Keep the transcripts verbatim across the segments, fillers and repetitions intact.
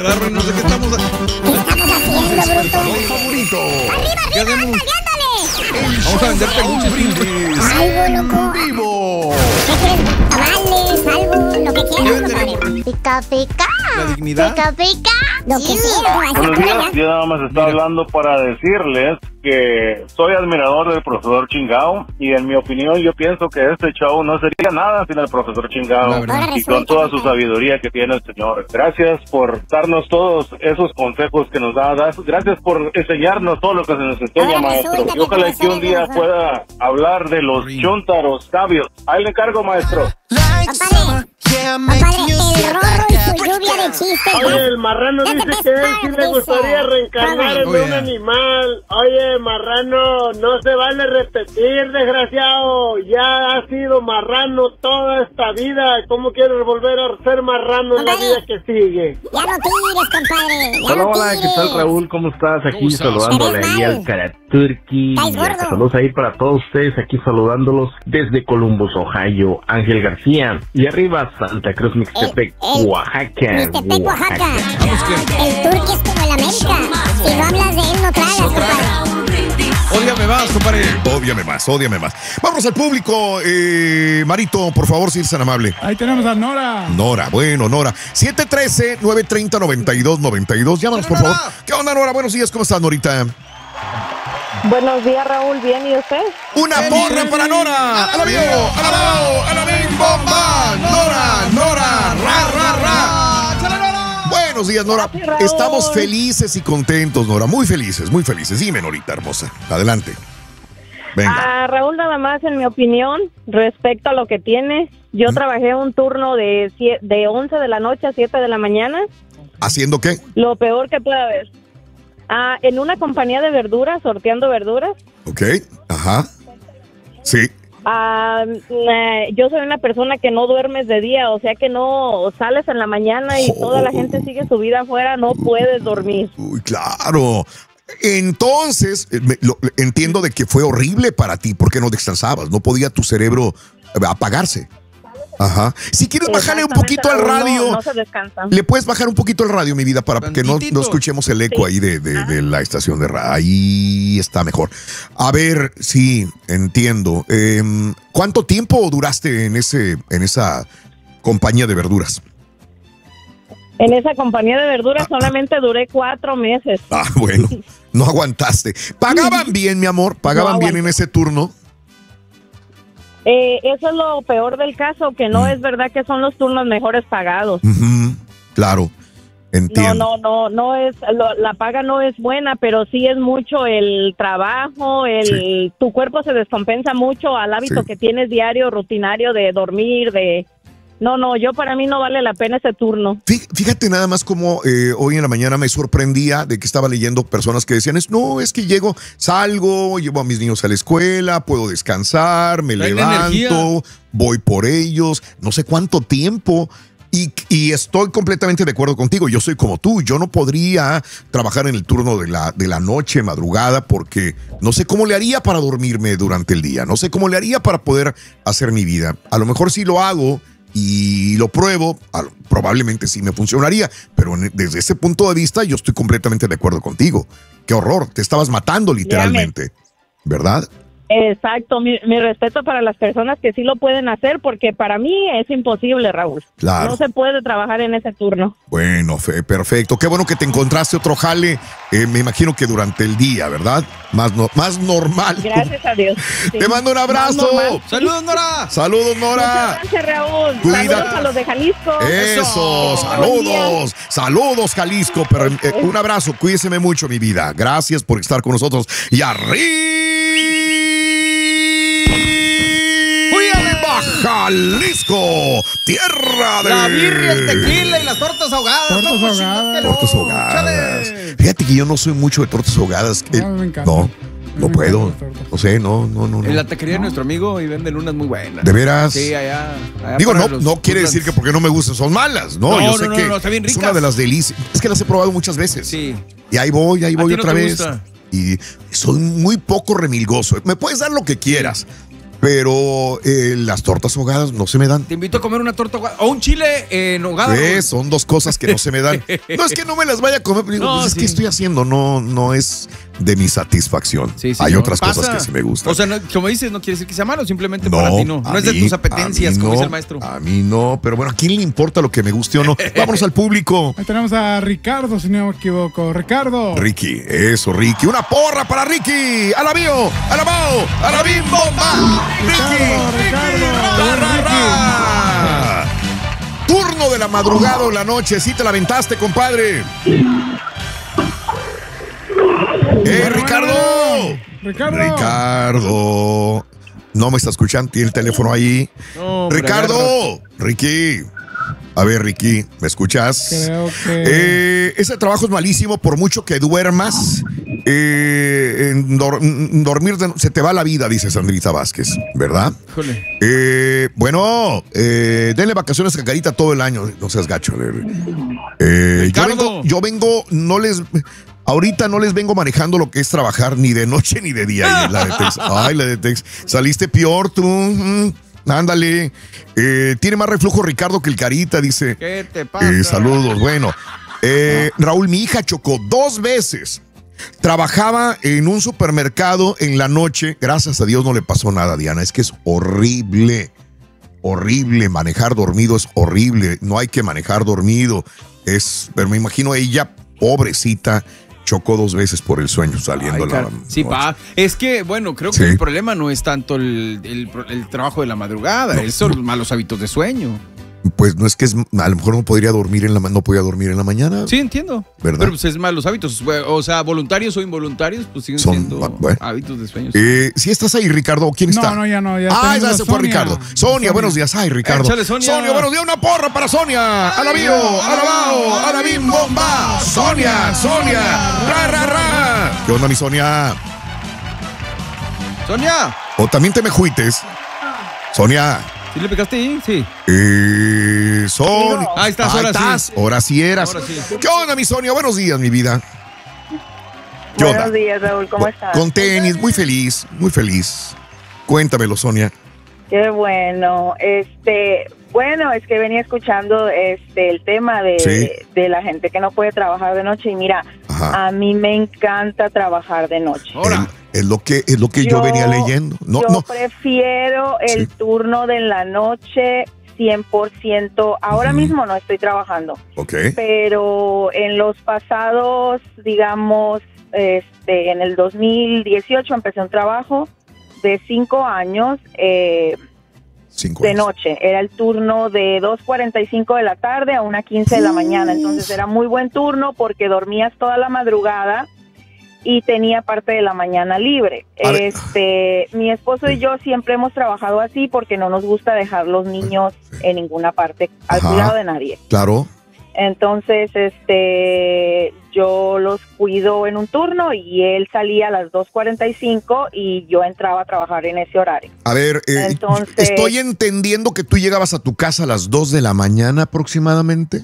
¿verdad, Rey? No sé qué estamos ¿Qué estamos haciendo, bruto? Favorito. ¡Arriba, ¿Qué arriba, hacemos? arriba, Vamos a vender peluches. Brindis. Algo, loco. Vivo. ¿Qué quieres? Tamales, algo, lo que ¿Qué quieras, venderemos, compadre. Rey? Pica, pica. ¿La dignidad? Pica, pica. Lo que sea, Buenos compadre. días, yo nada más estaba hablando para decirles que soy admirador del profesor Chingao y en mi opinión yo pienso que este show no sería nada sin el profesor La Chingao verdad. Ahora y con resulta toda su que- sabiduría que tiene el señor. Gracias por darnos todos esos consejos que nos da, das- gracias por enseñarnos todo lo que se nos enseña, Ahora maestro. resulta Y que ojalá tú que un eres día mejor. pueda hablar de los Rin. chúntaros sabios. Ahí le encargo, maestro. Compadre, compadre, el Rorro y su lluvia de chistes. Oye, el marrano ¿Qué te dice que él sí pasa, le gustaría dice? reencarnar en Oh, yeah. un animal. Oye, marrano, no se vale repetir, desgraciado. Ya has sido marrano toda esta vida. ¿Cómo quieres volver a ser marrano en la Compadre. vida que sigue? Ya no tires, compadre. Ya Hola, no hola, tires. ¿qué tal, Raúl? ¿Cómo estás? Aquí ¿Cómo estás? saludándole Te ves ahí mal. al Karaturki. ¿Estás gordo? Saludos ahí para todos ustedes, aquí saludándolos desde Columbus, Ohio. Ángel García. Y arriba, Santa Cruz, Mixtepec, El- el- Oaxaca. Mixtepec, Oaxaca. Vamos, que El Turqui es como el América. Si no hablas de él, no tragas, compadre. ódiame más, compadre. Ódiame más, ódiame más. Vamos al público. Eh, Marito, por favor, si eres tan amable. Ahí tenemos a Nora. Nora, bueno, Nora. siete uno tres, nueve tres cero, nueve dos nueve dos. Llámanos, por favor. ¿Qué onda, Nora? Buenos días, ¿cómo estás, Norita? Buenos días, Raúl. ¿Bien y usted? Una porra para Nora. ¡A la vivo! ¡A la bravo! ¡A la bim bomba! ¡Nora! ¡Nora! ¡Ra, ra, ra! ¡Échale, Nora! Buenos días, Nora. Gracias, Raúl. Estamos felices y contentos, Nora. Muy felices, muy felices. Dime, Norita, hermosa. Adelante. Venga. Ah, Raúl, nada más en mi opinión, respecto a lo que tiene, yo trabajé un turno de, sie- de once de la noche a siete de la mañana, ¿Haciendo qué? lo peor que puede haber. Ah, en una compañía de verduras, sorteando verduras. Ok. Ajá. Sí. Ah, eh, yo soy una persona que no duermes de día, o sea que no sales en la mañana y toda la gente sigue su vida afuera, no puedes dormir. Uy, claro. Entonces, eh, me- lo- entiendo de que fue horrible para ti porque no descansabas, no podía tu cerebro eh, apagarse. Ajá. Si quieres bajarle un poquito al Exactamente, radio, No, no se descansa. le puedes bajar un poquito el radio, mi vida, para que no, Tantitito. no escuchemos el eco ahí de, de- de la estación de radio. Ahí está mejor. A ver, sí, entiendo. Em, ¿Cuánto tiempo duraste en ese, en esa compañía de verduras? En esa compañía de verduras solamente duré cuatro meses. Ah, bueno, no aguantaste. ¿Pagaban bien, mi amor? ¿Pagaban No bien en ese turno? Eh, eso es lo peor del caso, que no es verdad que son los turnos mejores pagados. Ujú, claro, No, entiendo. no, no, no es, lo- la paga no es buena, pero sí es mucho el trabajo, el, Sí. tu cuerpo se descompensa mucho al hábito Sí. que tienes diario, rutinario de dormir, de, no, no, yo para mí no vale la pena ese turno. Fí- Fíjate nada más como eh, hoy en la mañana me sorprendía de que estaba leyendo personas que decían, es, no, es que llego, salgo, llevo a mis niños a la escuela, puedo descansar, me Traen levanto, energía. voy por ellos, no sé cuánto tiempo. Y, y estoy completamente de acuerdo contigo, yo soy como tú, yo no podría trabajar en el turno de la, de la noche, madrugada, porque no sé cómo le haría para dormirme durante el día, no sé cómo le haría para poder hacer mi vida. A lo mejor sí lo hago y lo pruebo, a- probablemente sí me funcionaría, pero en- desde ese punto de vista yo estoy completamente de acuerdo contigo. Qué horror, te estabas matando literalmente, ¿verdad? Exacto, mi, mi respeto para las personas que sí lo pueden hacer, porque para mí es imposible, Raúl. Claro. No se puede trabajar en ese turno. Bueno, fe- perfecto. Qué bueno que te encontraste otro jale, eh, me imagino que durante el día, ¿verdad? Más, no- más normal. Gracias a Dios. Sí. Te mando un abrazo. Más normal. ¡Saludos, Nora! Saludos, Nora. Muchas gracias, Raúl. Cuídate. Saludos a los de Jalisco. Eso, saludos, saludos Jalisco, pero eh, un abrazo, cuídeseme mucho mi vida, gracias por estar con nosotros y arriba Jalisco, tierra de La birria, el tequila y las tortas ahogadas. Tortas no, pues, ahogadas. chingas que no. tortas ahogadas. Chale. Fíjate que yo no soy mucho de tortas ahogadas. eh, No, me encanta. No, Me no encantan puedo. las tortas. No sé, no, no, no. En no. la taquería de nuestro amigo y venden unas muy buenas. ¿De veras? Sí, allá. allá Digo, para no, los- no quiere los decir que grandes. porque no me gustan son malas. No, No, yo no, sé no, que no, está bien es ricas. una de las delicias. Es que las he probado muchas veces. Sí. Y ahí voy, ahí ¿A voy ti no otra te vez. gusta? Y soy muy poco remilgoso. Me puedes dar lo que quieras, pero eh, las tortas ahogadas no se me dan. Te invito a comer una torta ahogada o un chile en hogada. ¿Ves? Son dos cosas que no se me dan. No es que no me las vaya a comer, pero digo, No, pues es sí. que estoy haciendo, no, no es de mi satisfacción. Sí, sí, Hay no. otras Pasa. cosas que sí me gustan. O sea, no, como dices, no quiere decir que sea malo, simplemente No, para ti no. a No es de mí- tus a apetencias, mí como no, dice el maestro. A mí no, pero bueno, ¿a quién le importa lo que me guste o no? Vámonos al público. Ahí tenemos a Ricardo, si no me equivoco. Ricardo. Ricky, eso, Ricky. Una porra para Ricky. A la bio, a la bao, a la bim bomba. Ricky, Ricardo, ra, ra, ra. Turno de la madrugada o la noche. Sí te la aventaste, compadre. ¡Eh, Ricardo! Ricardo. Ricardo. No me está escuchando, tiene el teléfono ahí. No, hombre, Ricardo, agárrate. Ricky. A ver, Ricky, ¿me escuchas? Creo que. Eh, ese trabajo es malísimo por mucho que duermas. Eh, en dor- en dormir de- se te va la vida, dice Sandrita Vázquez, ¿verdad? Híjole. Eh, bueno, eh, denle vacaciones a Carita todo el año. No seas gacho. Eh, yo, Ricardo. vengo, yo vengo, no les. Ahorita no les vengo manejando lo que es trabajar ni de noche ni de día. Y la de Tex. Ay, la de Tex. Saliste peor tú. Mm, ándale. Eh, tiene más reflujo Ricardo que el Carita, dice. ¿Qué te pasa? Eh, saludos, bueno. Eh, Raúl, mi hija chocó dos veces. Trabajaba en un supermercado en la noche. Gracias a Dios no le pasó nada, Diana. Es que es horrible. Horrible. Manejar dormido es horrible. No hay que manejar dormido. Es, pero me imagino ella, pobrecita, chocó dos veces por el sueño saliendo Ay, la car- sí, noche. pa. Es que, bueno, creo que Sí. el problema no es tanto el, el- el trabajo de la madrugada, No, es son no. los malos hábitos de sueño. Pues no es que es, a lo mejor no podría dormir en la ma- no podía dormir en la mañana. Sí, entiendo. ¿Verdad? Pero pues es malos hábitos. O sea, voluntarios o involuntarios, pues siguen Son- siendo bueno. hábitos de sueño. Eh, si estás ahí, Ricardo, ¿quién está? No, no, ya no. Ya Ah, tenemos ya a se fue Sonia. Ricardo. Sonia, Sonia. buenos días. Ay, Ricardo. Échale, Sonia. buenos días. Una porra para Sonia. A la bio, a la bao, a la bim bomba. Sonia, Sonia. Ra, ra, ra. ¿Qué onda, mi Sonia? Sonia, O también te me juites. Sonia. ¿sí le pegaste ahí? Sí. Eh, Sonia. Ahí estás, ahora sí. estás. Ahora sí eras. Ahora sí. ¿Qué onda, mi Sonia? Buenos días, mi vida. ¿Qué Buenos onda? días, Raúl, ¿cómo Con- estás? Con tenis, muy feliz, muy feliz. Cuéntamelo, Sonia. Qué bueno. Este, bueno, es que venía escuchando este el tema de, Sí. de la gente que no puede trabajar de noche y mira, Ajá. a mí me encanta trabajar de noche. Ahora. Es, es lo que es lo que yo, venía leyendo. No, yo no. prefiero el Sí. turno de la noche cien por ciento. Ahora Ujú. mismo no estoy trabajando, Ok. pero en los pasados, digamos, este, en el dos mil dieciocho empecé un trabajo de cinco años eh, Cinco de años. noche. Era el turno de dos cuarenta y cinco de la tarde a una quince de la mañana. Entonces era muy buen turno porque dormías toda la madrugada y tenía parte de la mañana libre. A ver. Este, mi esposo y yo siempre hemos trabajado así porque no nos gusta dejar los niños en ninguna parte al Ajá. cuidado de nadie. Claro. Entonces, este, yo los cuido en un turno y él salía a las dos cuarenta y cinco y yo entraba a trabajar en ese horario. A ver, eh, Entonces- estoy entendiendo que tú llegabas a tu casa a las dos de la mañana aproximadamente.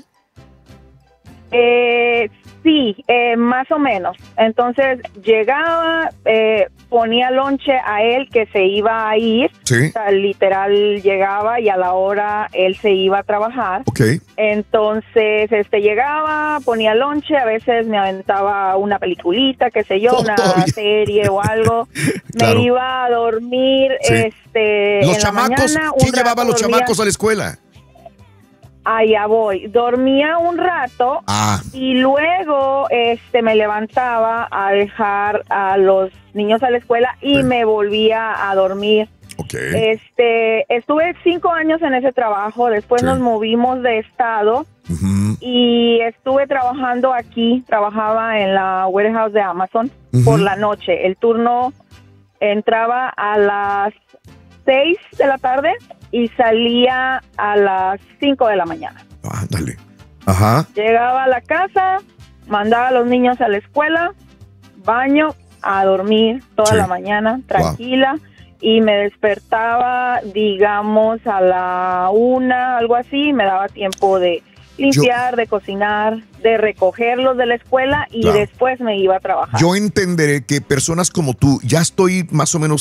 Eh, sí, eh, más o menos. Entonces llegaba, eh, ponía lonche a él que se iba a ir. Sí. O sea, literal llegaba y a la hora él se iba a trabajar. Ok. Entonces, este llegaba, ponía lonche, a veces me aventaba una peliculita, qué sé yo, Oh, una todavía. serie o algo. Claro. Me iba a dormir, Sí. este, Los en chamacos, la mañana. un ¿quién llevaba a rato los dormía- chamacos a la escuela? Allá voy. Dormía un rato. Ah, Y luego este me levantaba a dejar a los niños a la escuela y Sí. me volvía a dormir. ok. Este, estuve cinco años en ese trabajo, después Sí. nos movimos de estado Ujú. y estuve trabajando aquí, trabajaba en la warehouse de Amazon Ujú. por la noche. El turno entraba a las seis de la tarde y salía a las cinco de la mañana. Ah, dale. Ajá. Llegaba a la casa, mandaba a los niños a la escuela, baño, a dormir toda Sí. la mañana, tranquila, y me despertaba, digamos, a la una, algo así, me daba tiempo de limpiar, de cocinar, de recogerlos de la escuela y Claro. después me iba a trabajar. Yo entenderé que personas como tú, ya estoy más o menos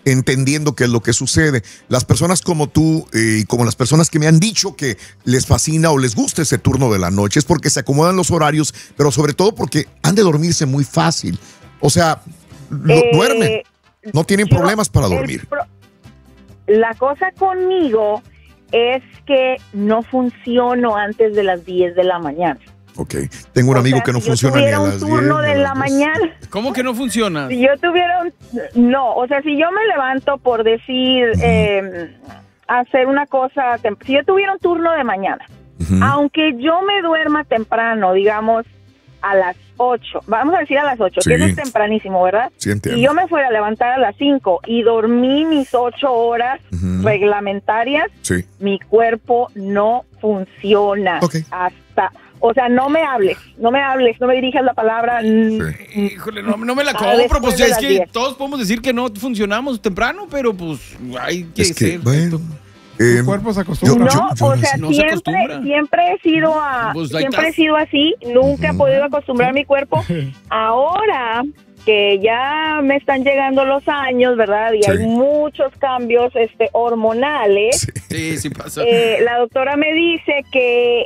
entendiendo qué es lo que sucede. Las personas como tú eh, y como las personas que me han dicho que les fascina o les gusta ese turno de la noche es porque se acomodan los horarios, pero sobre todo porque han de dormirse muy fácil. O sea, lo, Eh, duermen, no tienen yo- problemas para el dormir. pro- La cosa conmigo es que no funciono antes de las diez de la mañana. Ok, tengo un O amigo sea, que no si yo funciona ni a tuviera las un diez. turno ni a de las la dos. mañana, ¿Cómo que no funciona? si yo tuviera un... No, o sea, si yo me levanto por decir, eh, hacer una cosa, tem- si yo tuviera un turno de mañana, Ujú. aunque yo me duerma temprano, digamos, a las ocho, vamos a decir a las ocho, Sí. que eso es tempranísimo, ¿verdad? Sí, entiendo. Y yo me fuera a levantar a las cinco y dormí mis ocho horas Ujú. reglamentarias, Sí. mi cuerpo no funciona Ok. hasta, o sea, no me hables, no me hables, no me dirijas la palabra. Híjole, no, no me la Ah, compro, después pues de es las que diez. todos podemos decir que no funcionamos temprano, pero pues hay que Es que, ser. bueno. eh, Tu cuerpo se yo- acostumbra. No, yo- yo o no sea, sé. No se siempre, acostumbra. siempre he sido a, Pues, ahí siempre he estás. sido así, nunca he podido acostumbrar mi cuerpo. Ahora que ya me están llegando los años, ¿verdad? Y Sí. hay muchos cambios este hormonales. Sí. Sí, sí pasa. Eh, la doctora me dice que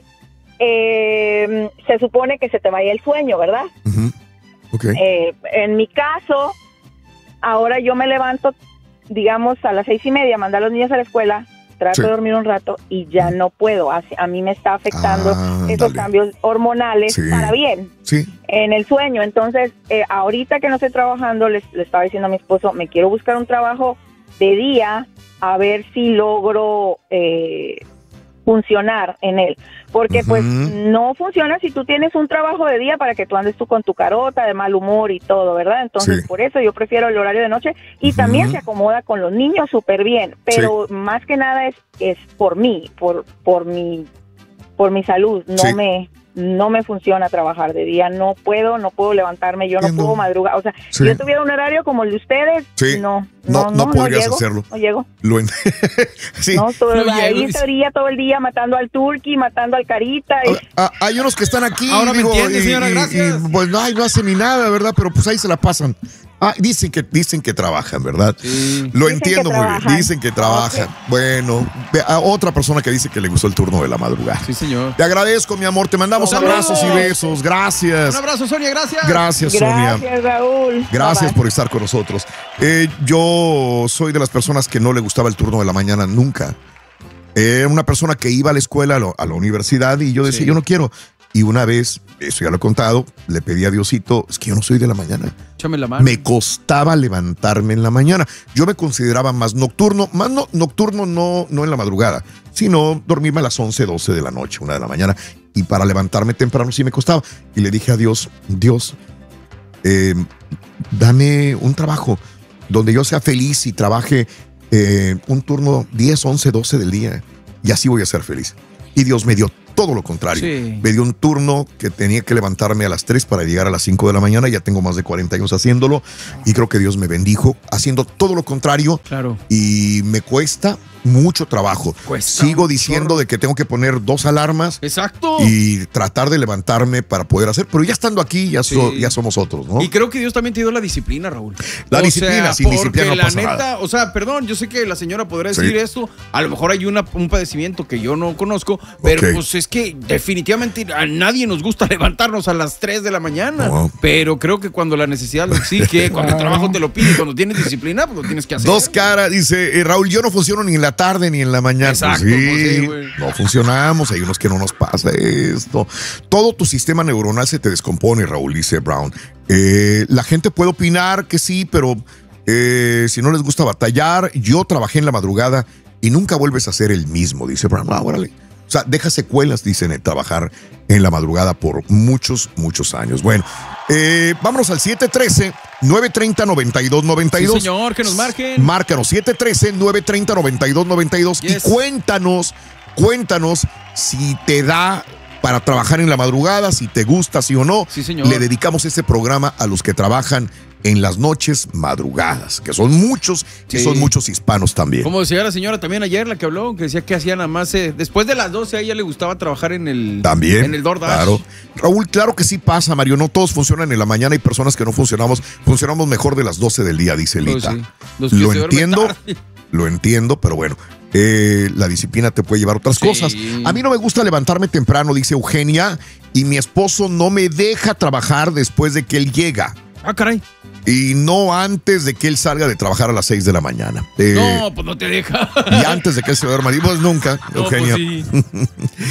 eh, se supone que se te vaya el sueño, ¿verdad? Ujú. Ok. Eh, en mi caso, ahora yo me levanto, digamos, a las seis y media, mandar a los niños a la escuela, trato Sí. de dormir un rato y ya no puedo. Así- A mí me está afectando Ah, esos ándale. cambios hormonales Sí. para bien Sí. en el sueño. Entonces, eh, ahorita que no estoy trabajando, les, le estaba diciendo a mi esposo, me quiero buscar un trabajo de día a ver si logro eh, funcionar en él. Porque pues Ujú. no funciona si tú tienes un trabajo de día para que tú andes tú con tu carota de mal humor y todo, ¿verdad? Entonces, Sí. por eso yo prefiero el horario de noche y Ujú. también se acomoda con los niños súper bien. Pero más que nada es, es por mí, por, por mi, por mi salud. No Sí. me... No me funciona trabajar de día, no puedo, no puedo levantarme, yo Entiendo. no puedo madrugar. O sea, Sí. si yo tuviera un horario como el de ustedes, Sí. no, No- no, no podrías llego, hacerlo. No llego. Lo en- sí. No, todo, No ahí llego, estaría todo el día matando al turqui, matando al carita. Y, Ah, ah, hay unos que están aquí. Ahora me digo, entiende, y- señora, y- gracias. y, pues ay, no hacen ni nada, ¿verdad? Pero pues ahí se la pasan. Ah, dicen que, dicen que trabajan, ¿verdad? Sí. Lo Dicen entiendo que muy bien. trabajan. Dicen que trabajan. Ok. Bueno, ve a otra persona que dice que le gustó el turno de la madrugada. Sí, señor. Te agradezco, mi amor. Te mandamos Saludos. abrazos y besos. Gracias. Un abrazo, Sonia, gracias. Gracias, Sonia. gracias, Raúl. Gracias Bye, bye. por estar con nosotros. Eh, yo soy de las personas que no le gustaba el turno de la mañana nunca. Era una persona que iba a la escuela, a, lo- a la universidad, y yo decía, Sí. yo no quiero. Y una vez, eso ya lo he contado, le pedí a Diosito, es que yo no soy de la mañana. Échame la mano. Me costaba levantarme en la mañana. Yo me consideraba más nocturno, más no, nocturno no, no en la madrugada, sino dormirme a las once, doce de la noche, una de la mañana. Y para levantarme temprano sí me costaba. Y le dije a Dios, Dios, eh, dame un trabajo donde yo sea feliz y trabaje eh, un turno diez, once, doce del día. Y así voy a ser feliz. Y Dios me dio todo lo contrario. Sí. Me dio un turno que tenía que levantarme a las tres para llegar a las cinco de la mañana. Ya tengo más de cuarenta años haciéndolo. Y creo que Dios me bendijo haciendo todo lo contrario. Claro. Y me cuesta mucho trabajo. Cuesta Sigo un diciendo chorro. de que tengo que poner dos alarmas Exacto. y tratar de levantarme para poder hacer. Pero ya estando aquí, ya, so- Sí. ya somos otros, ¿no? Y creo que Dios también te dio la disciplina, Raúl. La O disciplina, sea, sin disciplina porque no pasa la neta, nada. o sea, perdón, yo sé que la señora podrá Sí. decir esto, a lo mejor hay una, un padecimiento que yo no conozco, pero Ok. pues es que definitivamente a nadie nos gusta levantarnos a las tres de la mañana, No. pero creo que cuando la necesidad lo exige, cuando el trabajo te lo pide, cuando tienes disciplina, pues lo tienes que hacer. Dos caras, dice eh, Raúl, yo no funciono ni en la tarde ni en la mañana. Exacto, Pues sí, pues sí, güey. no funcionamos, hay unos que no nos pasa esto. Todo tu sistema neuronal se te descompone, Raúl, dice Brown. Eh, la gente puede opinar que sí, pero eh, si no les gusta batallar, yo trabajé en la madrugada y nunca vuelves a ser el mismo, dice Brown. Ah, órale. O sea, deja secuelas, dicen, en trabajar en la madrugada por muchos, muchos años. Bueno, eh, vámonos al siete uno tres, nueve tres cero, nueve dos nueve Sí, dos. señor, que nos marquen. Márcanos siete uno tres, nueve tres cero, nueve dos nueve dos Yes. y cuéntanos, cuéntanos si te da para trabajar en la madrugada, si te gusta, sí o no. Sí, señor. Le dedicamos este programa a los que trabajan en las noches madrugadas, que son muchos y Sí. son muchos hispanos también. Como decía la señora también ayer, la que habló, que decía que hacía nada más, eh, después de las doce a ella le gustaba trabajar en el, También. en el DoorDash. Claro. Raúl, claro que sí pasa, Mario. No todos funcionan en la mañana. Hay personas que no funcionamos. Funcionamos mejor de las doce del día, dice Pues Lita. sí. Los que Lo se duermen entiendo. tarde. Lo entiendo, pero bueno. eh, la disciplina te puede llevar a otras Sí. cosas. A mí no me gusta levantarme temprano, dice Eugenia, y mi esposo no me deja trabajar después de que él llega. Ah, caray. Y no antes de que él salga de trabajar a las seis de la mañana. Eh, No, pues no te deja. Y antes de que él se duerma. Y pues nunca, No, Eugenia. pues sí.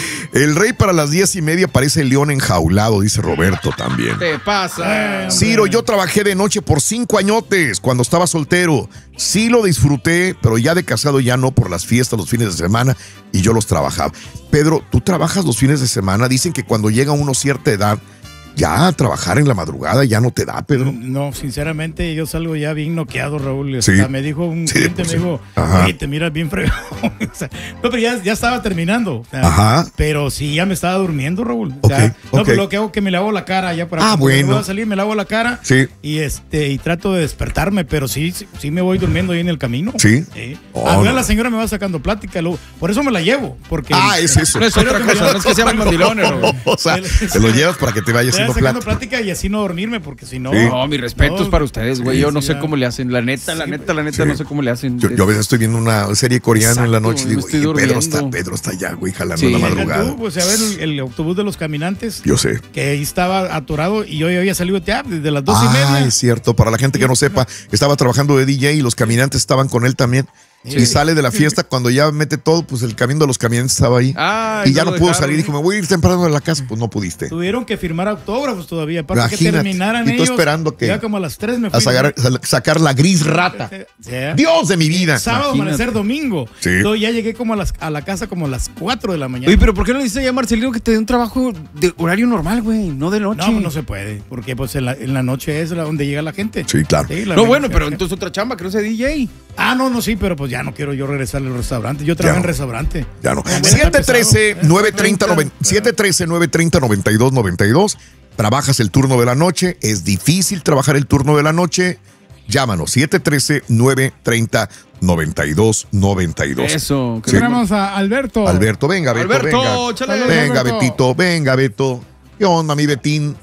El rey para las diez y media parece el león enjaulado, dice Roberto también. Te pasa. Ciro, yo trabajé de noche por cinco añotes cuando estaba soltero. Sí lo disfruté, pero ya de casado ya no, por las fiestas, los fines de semana, y yo los trabajaba. Pedro, ¿tú trabajas los fines de semana? Dicen que cuando llega uno a cierta edad, ya trabajar en la madrugada ya no te da, Pedro. No, sinceramente yo salgo ya bien noqueado, Raúl. O Sí. sea, me dijo un Sí, cliente, pues me sí. dijo, Ajá. oye, te miras bien fregado. O sea, no, pero ya, ya estaba terminando. O sea, Ajá. Pero sí, ya me estaba durmiendo, Raúl. O sea, Ok, no, ok. pero lo que hago es que me lavo la cara ya para Ah, cuando bueno. voy a salir, me lavo la cara. Sí. Y este, y trato de despertarme, pero sí, sí, sí me voy durmiendo ahí en el camino. ¿Sí? Oh, a ver, no. la señora me va sacando plática, lo- por eso me la llevo. Porque Ah, es eso. No es otra cosa, no es que sean mandilones, Raúl. O sea, te lo llevas para que te vaya Estoy haciendo sacando plática. plática y así no dormirme, porque si no. Sí. No, mis respetos No, para ustedes, güey. Yo no sí, sé ya. cómo le hacen. La neta, la Sí, neta, la neta, sí. no sé cómo le hacen. Yo, yo a veces estoy viendo una serie coreana en la Exacto, noche y digo, me estoy "Oye, Pedro durmiendo". está, Pedro está allá, güey, jalando Sí. en la Deja madrugada. tú, pues a ver el, el autobús de los caminantes, Yo sé. que ahí estaba atorado y yo ya había salido ya desde las dos y Ah, media. es cierto. Para la gente que no sepa, estaba trabajando de D J y los caminantes estaban con él también. Sí. Y sale de la fiesta cuando ya mete todo, pues el camión de los caminantes estaba ahí. Ah, y ya lo no pudo dejaron. salir. Dijo, me voy a ir temprano de la casa. Pues no pudiste. Tuvieron que firmar autógrafos todavía, aparte que Imagínate. terminaran Y tú ellos. esperando que- Ya como a las tres me fui. A sacar, a sacar la gris rata. Sí. Dios de mi vida. Sábado, Imagínate. amanecer, domingo. Sí. Entonces ya llegué como a, las, a la casa como a las cuatro de la mañana. Oye, pero ¿por qué no le dices ya a Marcelino que te dé un trabajo de horario normal, güey? No de noche. No, pues no se puede, porque pues en la, en la noche es la- donde llega la gente. Sí, claro. Sí, la No, verdad bueno, que- pero entonces otra chamba, que no sea D J. Ah, no, no, sí, pero pues ya no quiero yo regresar al restaurante. Yo trabajo Ya en no. restaurante. Ya no. Ya está siete uno pesado. tres, nueve tres cero, Bueno. siete uno tres, nueve tres cero, nueve dos nueve dos. Trabajas el turno de la noche. Es difícil trabajar el turno de la noche. Llámanos. siete uno tres, nueve tres cero, nueve dos nueve dos. Eso. que Sí. Tenemos a Alberto. Alberto, venga, Beto, Alberto, venga. échale. Saludos, Venga, Alberto. Betito, venga, Beto. ¿Qué onda, mi Betín?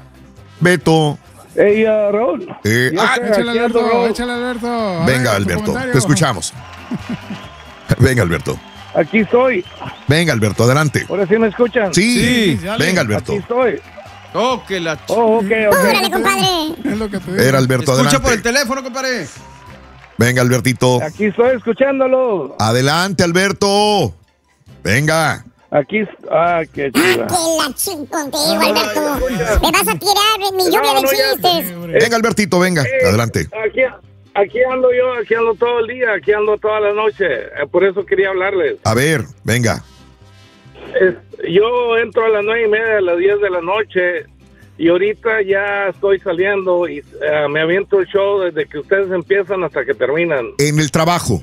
Beto. Hey, uh, Raúl. Eh, Yo ah, sé, Échale, aquí ando, Alberto. Raúl. Échale, Alberto. A venga, ver, tu Alberto. comentario. Te escuchamos. Venga, Alberto. Aquí estoy. Venga, Alberto, adelante. Ahora sí me escuchan. Sí, Sí, dale. venga, Alberto. Aquí estoy. Oh, que la ch- Oh, ok, ok. Órale, compadre. Es lo que te digo. Era Alberto, Escucha adelante. por el teléfono, compadre. Venga, Albertito. Aquí estoy escuchándolo. Adelante, Alberto. Venga. Aquí. Ah, qué Ah, chula. que la ching contigo, Alberto. Me vas a tirar mi lluvia No, de no, ya. chistes. Venga, Albertito, venga. Adelante. Aquí, aquí ando yo, aquí ando todo el día, aquí ando toda la noche. Eh, Por eso quería hablarles. A ver, venga. Es- yo entro a las nueve y media, a las diez de la noche, y ahorita ya estoy saliendo y eh, me aviento el show desde que ustedes empiezan hasta que terminan. En el trabajo.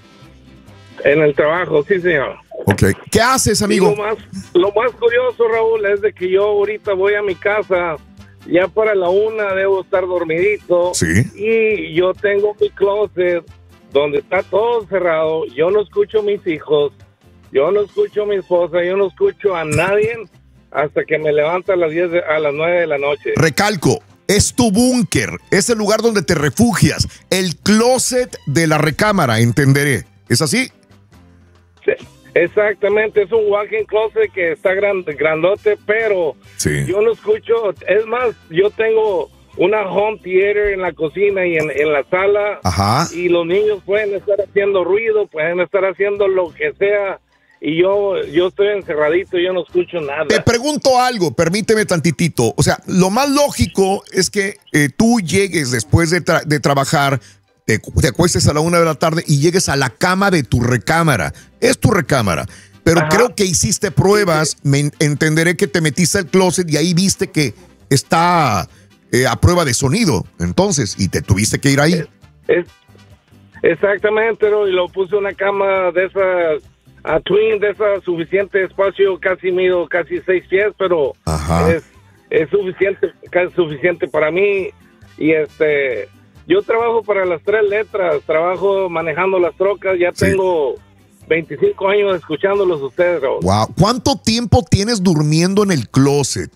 En el trabajo, sí, señor. Ok. ¿Qué haces, Y amigo? lo más, lo más curioso, Raúl, es de que yo ahorita voy a mi casa, ya para la una debo estar dormidito. Sí. Y yo tengo mi closet donde está todo cerrado. Yo no escucho a mis hijos, yo no escucho a mi esposa, yo no escucho a nadie hasta que me levanto a las diez de- a las nueve de la noche. Recalco. Es tu búnker. Es el lugar donde te refugias. El closet de la recámara, entenderé. ¿Es así? Sí, exactamente, es un walk-in closet que está gran- grandote, pero Sí. yo no escucho. Es más, yo tengo una home theater en la cocina y en, en la sala. Ajá. Y los niños pueden estar haciendo ruido, pueden estar haciendo lo que sea, y yo yo estoy encerradito, yo no escucho nada. Te pregunto algo, permíteme tantitito. O sea, lo más lógico es que eh, tú llegues después de, tra- de trabajar, te, te acuestes a la una de la tarde y llegues a la cama de tu recámara. Es tu recámara. Pero Ajá. creo que hiciste pruebas, me en- entenderé que te metiste al closet y ahí viste que está eh, a prueba de sonido. Entonces, y te tuviste que ir ahí. Es, exactamente, ¿no? Y lo puse una cama de esas a twin de ese suficiente espacio, casi mido casi seis pies, pero Ajá. es, es suficiente, casi suficiente para mí. Y este, yo trabajo para las tres letras, trabajo manejando las trocas, ya Sí. tengo veinticinco años escuchándolos ustedes, Raúl. Wow. ¿Cuánto tiempo tienes durmiendo en el closet?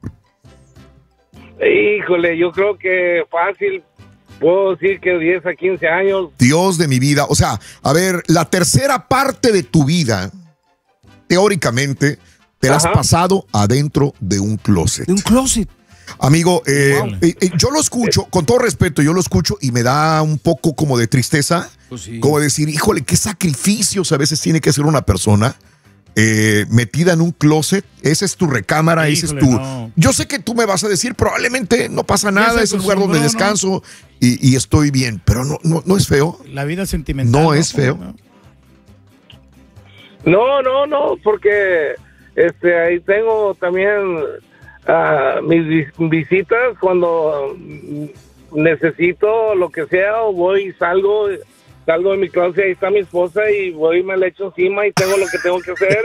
Híjole, yo creo que fácil, puedo decir que diez a quince años. Dios de mi vida. O sea, a ver, la tercera parte de tu vida, teóricamente, te la has Ajá. pasado adentro de un closet. De un closet. Amigo, eh, Wow. eh, eh, yo lo escucho, con todo respeto, yo lo escucho y me da un poco como de tristeza, Pues sí. como decir, híjole, qué sacrificios a veces tiene que hacer una persona eh, metida en un closet. Esa es tu recámara, ese es Híjole, tu... no. Yo sé que tú me vas a decir, probablemente no pasa nada, se es el lugar donde acostumbró, ¿no? descanso y, y estoy bien, pero no, no, no es feo. La vida sentimental. No es feo. ¿No? No, no, no, porque este ahí tengo también ah, mis vis- visitas cuando mm, necesito lo que sea o voy y salgo, salgo de mi closet, ahí está mi esposa y voy y me le echo encima y tengo lo que tengo que hacer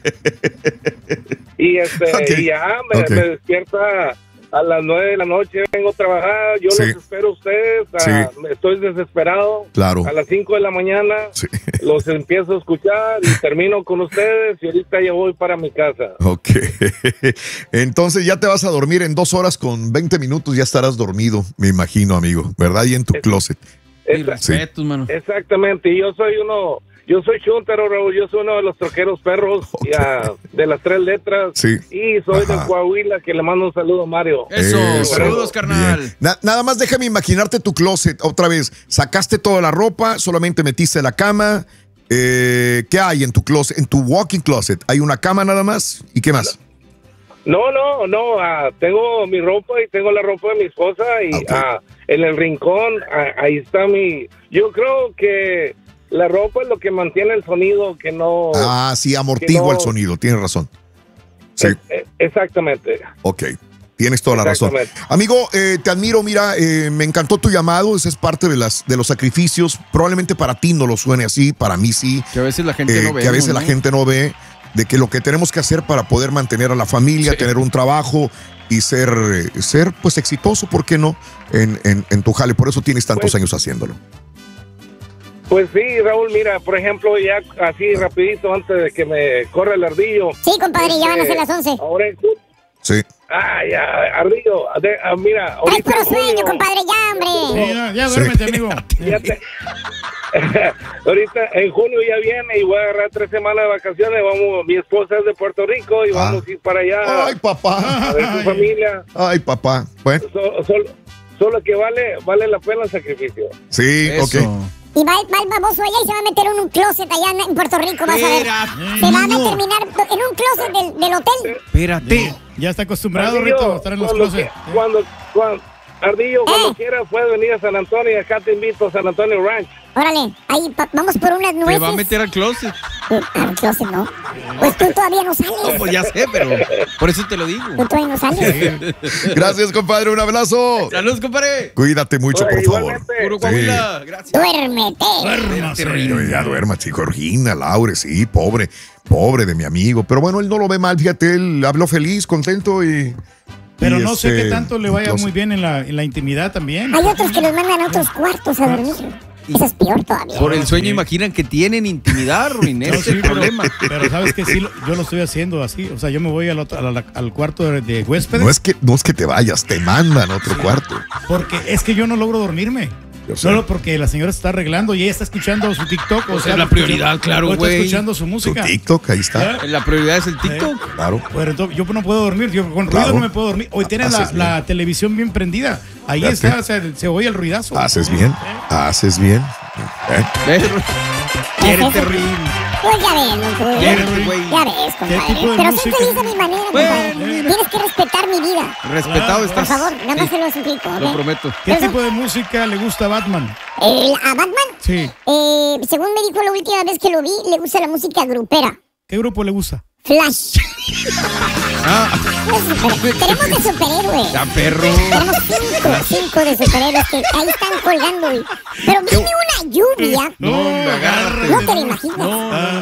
y, y este Ok, y ya me, ok. me despierta a las nueve de la noche, vengo a trabajar, yo Sí. los espero a ustedes, ah, Sí. estoy desesperado. Claro. A las cinco de la mañana Sí. los empiezo a escuchar y termino con ustedes y ahorita ya voy para mi casa. Ok. Entonces ya te vas a dormir en dos horas con veinte minutos, ya estarás dormido, me imagino, amigo, ¿verdad? Y en tu Es- closet. Mis Esa- respetos, mano. Exactamente, y yo soy uno, yo soy chuntaro, Raúl, yo soy uno de los troqueros perros Ok. ya, de las tres letras Sí. y soy Ajá. de Coahuila, que le mando un saludo a Mario. Eso, Eso. saludos, carnal. Bien. Na- nada más déjame imaginarte tu closet otra vez. Sacaste toda la ropa, solamente metiste la cama. Eh, ¿Qué hay en tu closet? En tu walking closet. ¿Hay una cama nada más? ¿Y qué más? No, no, no, ah, tengo mi ropa y tengo la ropa de mi esposa y Ok. ah, en el rincón, ah, ahí está mi... Yo creo que la ropa es lo que mantiene el sonido, que no... Ah, sí, amortigua que no- el sonido. Tienes razón. Sí, Eh, eh, exactamente. ok. Tienes toda la razón. Exactamente. Amigo, eh, te admiro. Mira, eh, me encantó tu llamado. Ese es parte de, las, de los sacrificios. Probablemente para ti no lo suene así, para mí sí. Que a veces la gente Eh, no ve. que a veces ¿no? la gente no ve, de que lo que tenemos que hacer para poder mantener a la familia, Sí. tener un trabajo y ser, eh, ser pues exitoso, ¿por qué no? En, en, en tu jale, por eso tienes tantos Pues- años haciéndolo. Pues sí, Raúl, mira, por ejemplo, ya así rapidito antes de que me corra el ardillo. Sí, compadre, ya van a ser Este, las once. Ahora en ju- Sí. Ah, ya, ardillo, de- ah, mira, Traes ahorita puro en junio- sueño, compadre, ya, hombre. Sí, ya, ya Sí. duérmete, amigo. ya te- ahorita en junio ya viene y voy a agarrar tres semanas de vacaciones. Vamos, mi esposa es de Puerto Rico y Ah. vamos a ir para allá Ay, papá. a ver su Ay. familia. Ay, papá. Bueno, So- solo, solo que vale, vale la pena el sacrificio. sí, Eso. ok. Y va, va el baboso allá y se va a meter en un closet allá en- en Puerto Rico, vas a ver. Espérate, Se va a niño. terminar en un closet del, del hotel. Espérate. Ya está acostumbrado, Ardillo, Rito, a estar en los cuando, closets. que- cuando, cuando- Ardillo, cuando Eh. quieras puedes venir a San Antonio y acá te invito a San Antonio Ranch. Órale, ahí pa- vamos por unas nueces. Te va a meter al closet. Eh, Al closet no. Pues tú todavía no sales. No, pues ya sé, pero por eso te lo digo. Tú todavía no sales. Gracias, compadre. Un abrazo. Saludos, compadre. Cuídate mucho, Oye, por favor. igualmente. Puro Sí. Coahuila. Gracias. Duérmete. Espérate, Rino. Ya duerma, chico. Regina, Laure, sí, pobre, pobre de mi amigo. Pero bueno, él no lo ve mal, fíjate, él habló feliz, contento y... Pero y no sé este, qué tanto le vaya no sé. muy bien en la, en la intimidad también. Hay otros que los mandan a otros cuartos a dormir. Eso es peor todavía. Por el sueño Sí. imaginan que tienen intimidad, Ruin. No, Ese es sí, el pero, problema. pero sabes que sí, lo- yo lo estoy haciendo así. O sea, yo me voy al, otro- a la- al cuarto de, de huéspedes No es, que, no es que te vayas, te mandan a otro cuarto. porque es que yo no logro dormirme. Yo sé. Solo porque la señora se está arreglando y ella está escuchando su TikTok. O Esa sea, es la prioridad, claro, o está güey. escuchando su Tu música. TikTok, ahí está. ¿Ya? La prioridad es el TikTok. Claro. Bueno, entonces, yo no puedo dormir, yo con Claro. ruido no me puedo dormir. Hoy tienes la, Haces bien. la televisión bien prendida. Ahí Fíjate. está, o sea, se oye el ruidazo. Haces bien, haces bien. ¿Eh? ¿Ves, Ruin? Quiérete, Ruin. Pues ya ves, tú, Quiérete, güey. ya ves, ¿Qué tipo compadre. de Pero soy música? feliz a mi manera, compadre. Bueno, Tienes que respetar mi vida. Respetado Por estás. Por favor, nada más Sí, se lo suplico, ¿ok? lo prometo. ¿Qué tipo de música le gusta a Batman? El- a Batman, Sí. eh, según me dijo la última vez que lo vi, le gusta la música grupera. ¿Qué grupo le gusta? Flash. Ah, Es super- Tenemos de superhéroes. ya, perro. Tenemos cinco, cinco de superhéroes que ahí están colgando. güey. Pero viene una lluvia. No, me agárrate. No te lo imaginas. No, no,